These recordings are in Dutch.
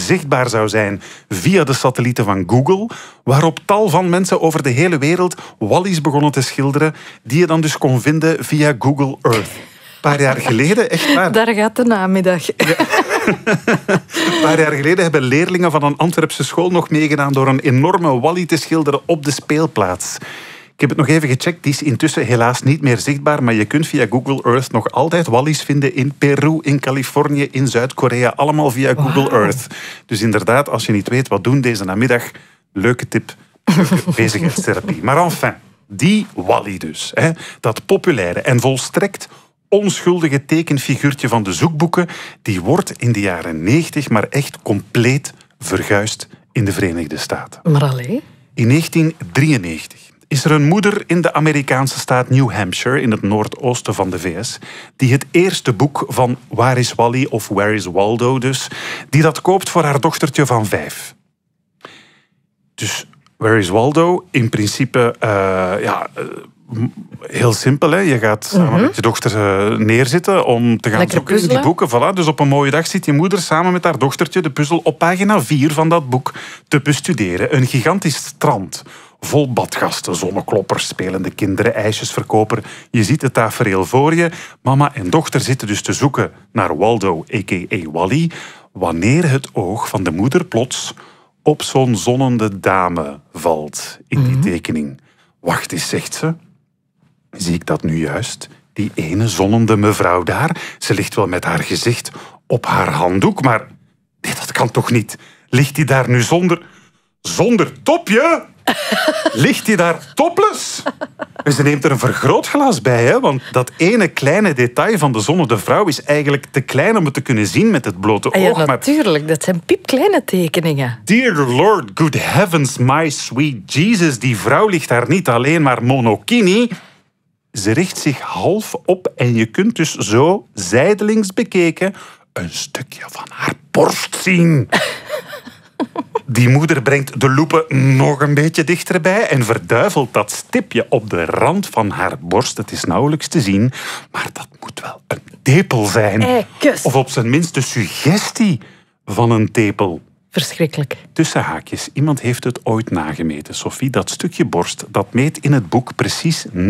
zichtbaar zou zijn via de satellieten van Google, waarop tal van mensen over de hele wereld Wally's begonnen te schilderen, die je dan dus kon vinden via Google Earth. Een paar jaar geleden, echt waar. Daar gaat de namiddag. Ja. Een paar jaar geleden hebben leerlingen van een Antwerpse school nog meegedaan door een enorme Wally te schilderen op de speelplaats. Ik heb het nog even gecheckt, die is intussen helaas niet meer zichtbaar, maar je kunt via Google Earth nog altijd Wally's vinden in Peru, in Californië, in Zuid-Korea, allemaal via Google Earth. Dus inderdaad, als je niet weet wat doen deze namiddag, leuke tip, leuke bezigheidstherapie. Maar enfin, die Wally dus, dat populaire en volstrekt onschuldige tekenfiguurtje van de zoekboeken, die wordt in de jaren 90 maar echt compleet verguisd in de Verenigde Staten. Maar allee? In 1993 is er een moeder in de Amerikaanse staat New Hampshire, in het noordoosten van de VS, die het eerste boek van Waar is Wally of Where is Waldo dus, die dat koopt voor haar dochtertje van 5. Dus Where is Waldo? In principe, heel simpel. Hè? Je gaat samen met je dochter neerzitten om te gaan lekker zoeken in die boeken. Voilà. Dus op een mooie dag zit je moeder samen met haar dochtertje de puzzel op pagina 4 van dat boek te bestuderen. Een gigantisch strand vol badgasten, zonnekloppers, spelende kinderen, ijsjesverkoper. Je ziet het tafereel voor je. Mama en dochter zitten dus te zoeken naar Waldo, a.k.a. Wally, wanneer het oog van de moeder plots op zo'n zonnende dame valt in die tekening. Wacht eens, zegt ze. Zie ik dat nu juist? Die ene zonnende mevrouw daar. Ze ligt wel met haar gezicht op haar handdoek, maar nee, dat kan toch niet? Ligt die daar nu zonder topje? Ligt die daar topless? En ze neemt er een vergrootglas bij, hè? Want dat ene kleine detail van de zonnende vrouw is eigenlijk te klein om het te kunnen zien met het blote oog. Ja, natuurlijk. Dat zijn piepkleine tekeningen. Dear Lord, good heavens, my sweet Jesus. Die vrouw ligt daar niet alleen maar monokini. Ze richt zich half op en je kunt dus zo, zijdelings bekeken, een stukje van haar borst zien. Die moeder brengt de loepen nog een beetje dichterbij en verduivelt dat stipje op de rand van haar borst. Het is nauwelijks te zien, maar dat moet wel een tepel zijn. Of op zijn minst de suggestie van een tepel. Verschrikkelijk. Tussen haakjes, iemand heeft het ooit nagemeten. Sophie, dat stukje borst, dat meet in het boek precies 0,16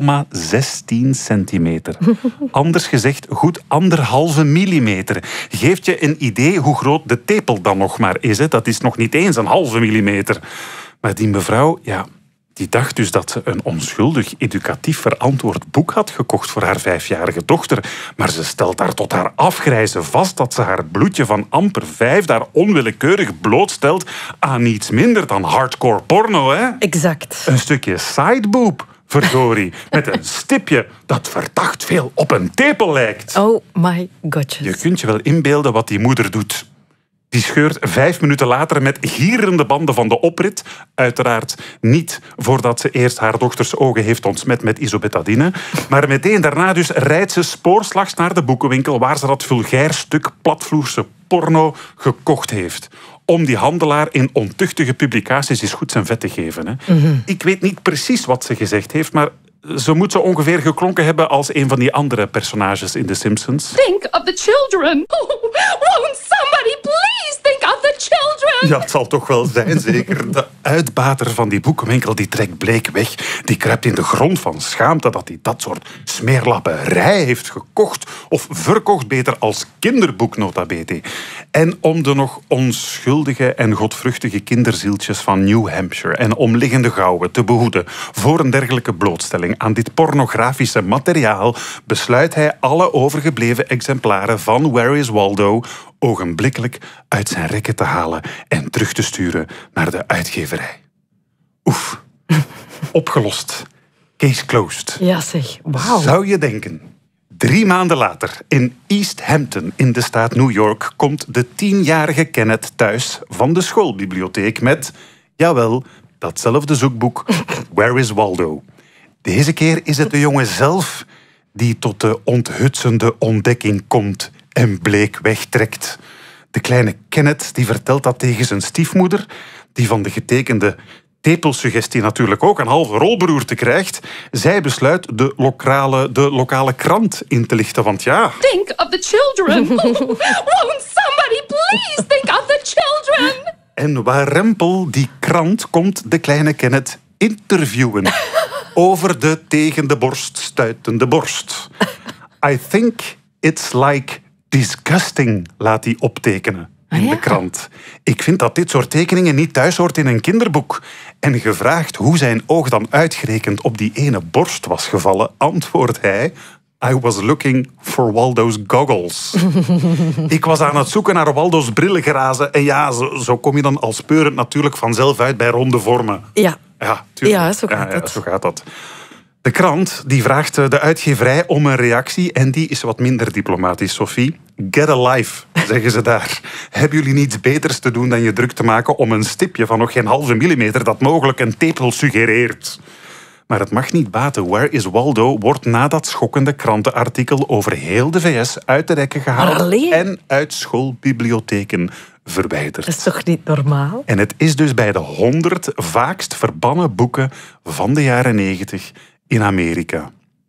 centimeter. Anders gezegd, goed 1,5 millimeter. Geeft je een idee hoe groot de tepel dan nog maar is. Hè? Dat is nog niet eens 1,5 millimeter. Maar die mevrouw, ja, die dacht dus dat ze een onschuldig, educatief verantwoord boek had gekocht voor haar 5-jarige dochter. Maar ze stelt daar tot haar afgrijzen vast dat ze haar bloedje van amper 5 daar onwillekeurig blootstelt aan niets minder dan hardcore porno, hè? Exact. Een stukje sideboob, verdorie, met een stipje dat verdacht veel op een tepel lijkt. Oh my godjes. Je kunt je wel inbeelden wat die moeder doet. Die scheurt 5 minuten later met gierende banden van de oprit. Uiteraard niet voordat ze eerst haar dochters ogen heeft ontsmet met isobetadine. Maar meteen daarna dus rijdt ze spoorslags naar de boekenwinkel waar ze dat vulgair stuk platvloerse porno gekocht heeft. Om die handelaar in ontuchtige publicaties eens goed zijn vet te geven. Hè. Ik weet niet precies wat ze gezegd heeft, maar ze moet zo ongeveer geklonken hebben als een van die andere personages in The Simpsons. Think of the children. Oh, won't somebody please think of the children? Ja, het zal toch wel zijn, zeker. De uitbater van die boekenwinkel die trekt bleek weg. Die kruipt in de grond van schaamte dat hij dat soort smeerlapperij heeft gekocht. Of verkocht, beter als kinderboek nota bene. En om de nog onschuldige en godvruchtige kinderzieltjes van New Hampshire en omliggende Gouwen te behoeden voor een dergelijke blootstelling aan dit pornografische materiaal, besluit hij alle overgebleven exemplaren van Where is Waldo ogenblikkelijk uit zijn rekken te halen en terug te sturen naar de uitgeverij. Oef. Opgelost. Case closed. Ja zeg, wauw. Zou je denken. 3 maanden later, in East Hampton in de staat New York, komt de 10-jarige Kenneth thuis van de schoolbibliotheek met, jawel, datzelfde zoekboek, Where is Waldo? Deze keer is het de jongen zelf die tot de onthutsende ontdekking komt en bleek wegtrekt. De kleine Kenneth die vertelt dat tegen zijn stiefmoeder, die van de getekende tepelsuggestie natuurlijk ook een halve rolberoerte krijgt. Zij besluit de lokale krant in te lichten, want ja... Think of the children. Oh, won't somebody please think of the children? En Warempel, die krant, komt de kleine Kenneth interviewen over de tegen de borst stuitende borst. I think it's like disgusting, laat hij optekenen in de krant. Ik vind dat dit soort tekeningen niet thuis hoort in een kinderboek. En gevraagd hoe zijn oog dan uitgerekend op die ene borst was gevallen, antwoordt hij: I was looking for Waldo's goggles. Ik was aan het zoeken naar Waldo's brillengerazen. En ja, zo kom je dan al speurend natuurlijk vanzelf uit bij ronde vormen. Ja. Ja, tuurlijk. Ja, zo gaat het. Zo gaat dat. De krant die vraagt de uitgeverij om een reactie en die is wat minder diplomatisch, Sophie. Get a life, zeggen ze daar. Hebben jullie niets beters te doen dan je druk te maken om een stipje van nog geen halve millimeter dat mogelijk een tepel suggereert? Maar het mag niet baten. Where is Waldo wordt na dat schokkende krantenartikel over heel de VS uit de rekken gehaald en uit schoolbibliotheken verwijderd. Dat is toch niet normaal? En het is dus bij de 100 vaakst verbannen boeken van de jaren 90 in Amerika.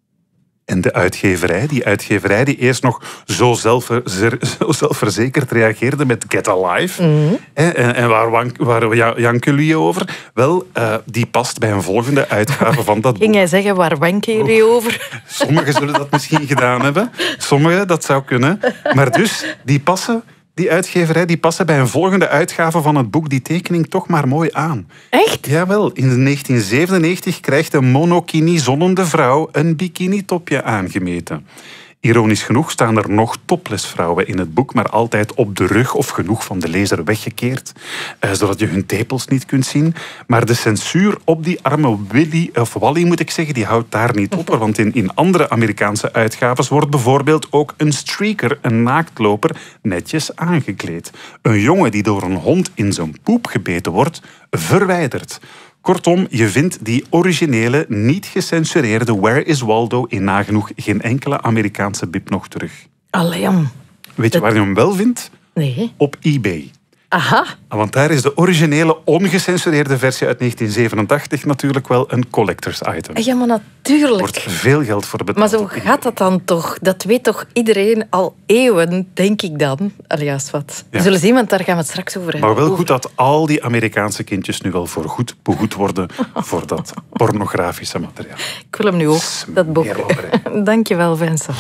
En de uitgeverij die eerst nog zo zelfverzekerd reageerde met Get a Life. En waar janken jullie over? Wel, die past bij een volgende uitgave van dat boek. Ging jij zeggen, waar wanken jullie over? Sommigen zullen dat misschien gedaan hebben. Sommigen, dat zou kunnen. Maar dus, die uitgeverij die passen bij een volgende uitgave van het boek die tekening toch maar mooi aan. Echt? Jawel, in 1997 krijgt een monokini zonnende vrouw een bikinitopje aangemeten. Ironisch genoeg staan er nog topless vrouwen in het boek, maar altijd op de rug of genoeg van de lezer weggekeerd, zodat je hun tepels niet kunt zien. Maar de censuur op die arme Wally moet ik zeggen, die houdt daar niet op. Want in andere Amerikaanse uitgaves wordt bijvoorbeeld ook een streaker, een naaktloper, netjes aangekleed. Een jongen die door een hond in zijn poep gebeten wordt, verwijderd. Kortom, je vindt die originele, niet gecensureerde Where is Waldo in nagenoeg geen enkele Amerikaanse bib nog terug. Allee, Weet je waar je hem wel vindt? Nee. Op eBay. Aha. Want daar is de originele, ongecensureerde versie uit 1987 natuurlijk wel een collectors item. Ja, maar Er natuurlijk. wordt veel geld voor betaald. Maar zo op eBay. gaat dat dan toch? Dat weet toch iedereen al eeuwen, denk ik dan. Alias wat. Ja. We zullen zien, want daar gaan we het straks over hebben. Maar wel goed dat al die Amerikaanse kindjes nu wel voorgoed behoed worden voor dat pornografische materiaal. Ik wil hem nu ook, dat boek. Smeerlapperij. Dank je wel, Vincent.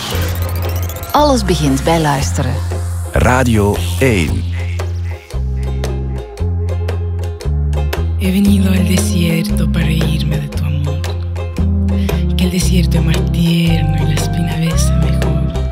Alles begint bij luisteren. Radio 1. He venido al desierto para reírme de tu amor. Que el desierto es más tierno y la espina verde